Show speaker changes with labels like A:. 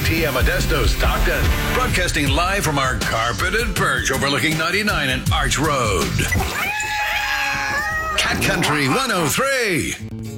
A: WKT Modesto, Stockton. Broadcasting live from our carpeted perch overlooking 99 and Arch Road. Cat Country 103.